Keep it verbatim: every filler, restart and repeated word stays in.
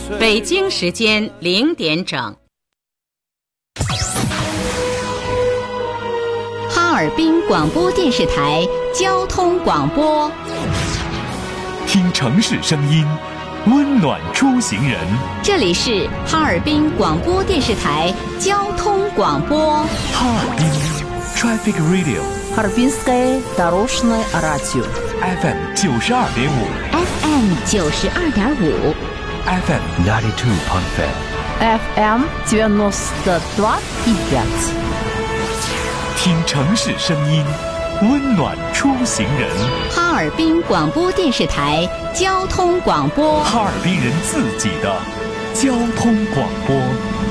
北京时间零点整。 哈尔滨广播电视台交通广播， 听城市声音，温暖出行人。 这里是哈尔滨广播电视台交通广播。 哈尔滨 Traffic Radio， Harbinskое дорожное радио F M 九十二点五 F M 九十二点五 F M ninety two point five F M девяносто два и пять。 听城市声音，温暖出行人。 哈尔滨广播电视台交通广播， 哈尔滨人自己的交通广播。